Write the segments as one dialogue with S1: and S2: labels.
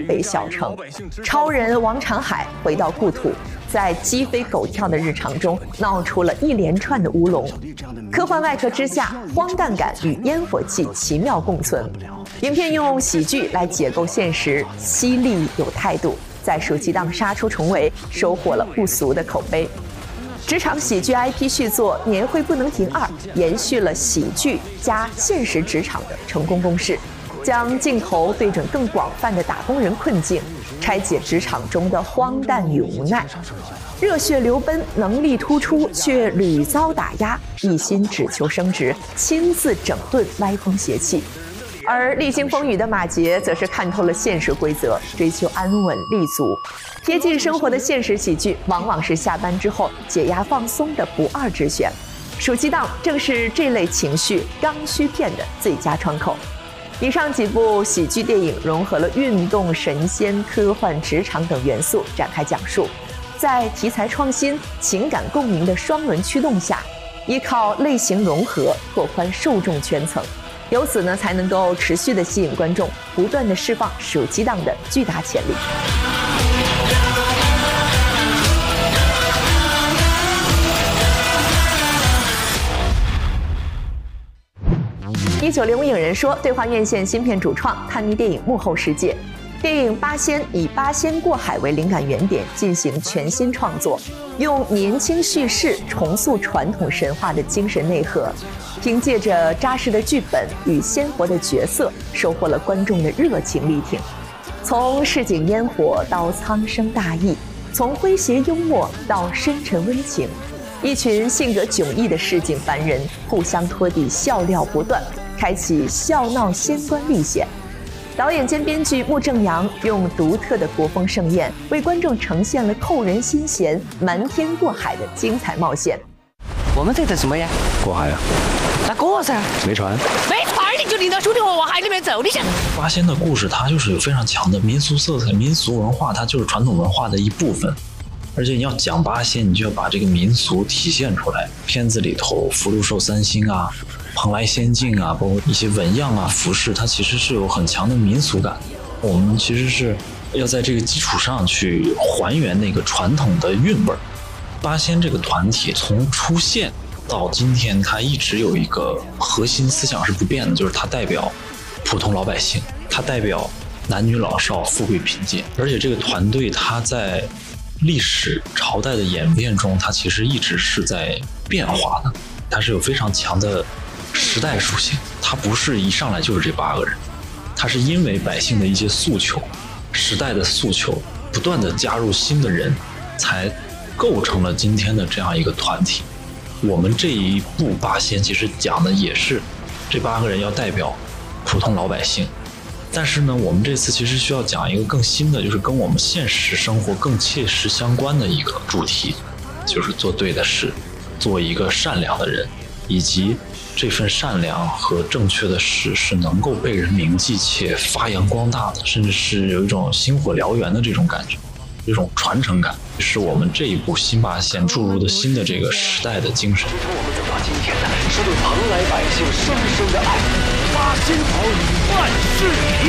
S1: 北小城。超人王长海回到故土，在鸡飞狗跳的日常中闹出了一连串的乌龙。科幻外壳之下，荒诞感与烟火气奇妙共存。影片用喜剧来解构现实，犀利有态度，在暑期档杀出重围，收获了不俗的口碑。职场喜剧 IP 续作《年会不能停2》延续了喜剧加现实职场的成功公式，将镜头对准更广泛的打工人困境，拆解职场中的荒诞与无奈。热血流奔，能力突出，却屡遭打压，一心只求升职，亲自整顿歪风邪气。而历经风雨的马杰则是看透了现实规则，追求安稳立足。贴近生活的现实喜剧，往往是下班之后解压放松的不二之选。暑期档正是这类情绪刚需片的最佳窗口。以上几部喜剧电影融合了运动、神仙、科幻、职场等元素展开讲述，在题材创新、情感共鸣的双轮驱动下，依靠类型融合拓宽受众圈层，由此呢才能够持续的吸引观众，不断的释放暑期档的巨大潜力。1905影人说，对话院线新片主创，探秘电影幕后世界。电影《八仙》以八仙过海为灵感原点，进行全新创作，用年轻叙事重塑传统神话的精神内核，凭借着扎实的剧本与鲜活的角色，收获了观众的热情力挺。从市井烟火到苍生大义，从诙谐幽默到深沉温情，一群性格迥异的市井凡人互相拖地，笑料不断，开启笑闹仙官历险。导演兼编剧穆正阳用独特的国风盛宴，为观众呈现了扣人心弦、瞒天过海的精彩冒险。
S2: 我们在等什么呀？
S3: 过海啊？
S2: 那过噻？
S3: 没船。
S2: 没船你就领着兄弟伙往海里面走，你想？
S4: 八仙的故事它就是有非常强的民俗色彩，民俗文化它就是传统文化的一部分。而且你要讲八仙，你就要把这个民俗体现出来。片子里头福禄寿三星啊，蓬莱仙境啊，包括一些纹样啊、服饰，它其实是有很强的民俗感。我们其实是要在这个基础上去还原那个传统的韵味。八仙这个团体从出现到今天，它一直有一个核心思想是不变的，就是它代表普通老百姓，它代表男女老少、富贵贫贱。而且这个团队它在历史朝代的演变中，它其实一直是在变化的，它是有非常强的时代属性，它不是一上来就是这8个人，它是因为百姓的一些诉求、时代的诉求，不断的加入新的人，才构成了今天的这样一个团体。我们这一部八仙其实讲的也是这8个人要代表普通老百姓。但是呢，我们这次其实需要讲一个更新的，就是跟我们现实生活更切实相关的一个主题，就是做对的事，做一个善良的人，以及这份善良和正确的事是能够被人铭记且发扬光大的，甚至是有一种星火燎原的这种感觉，这种传承感，是我们这一部新八仙注入的新的这个时代的精神。
S5: 我们走到今天的是对蓬莱百姓深深的爱。八仙好雨，万事平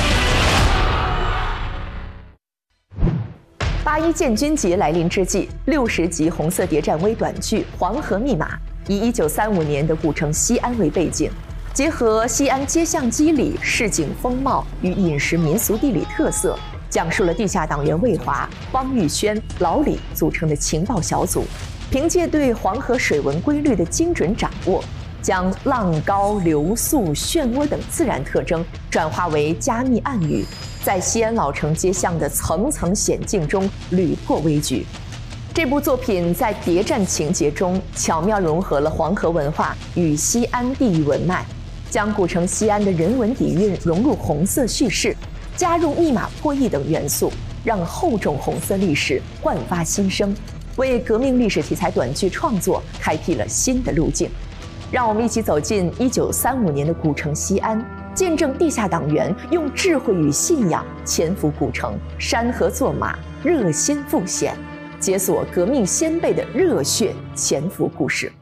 S1: 安。8·1建军节来临之际，60集红色谍战微短剧《黄河密码》以1935年的古城西安为背景，结合西安街巷机理、市井风貌与饮食民俗地理特色，讲述了地下党员魏华、方玉轩、老李组成的情报小组，凭借对黄河水文规律的精准掌握，将浪高、流速、漩涡等自然特征转化为加密暗语，在西安老城街巷的层层险境中屡破危局。这部作品在谍战情节中巧妙融合了黄河文化与西安地域文脉，将古城西安的人文底蕴融入红色叙事，加入密码破译等元素，让厚重红色历史焕发新生，为革命历史题材短剧创作开辟了新的路径。让我们一起走进1935年的古城西安，见证地下党员用智慧与信仰潜伏古城，山河作马，热心赴险，解锁革命先辈的热血潜伏故事。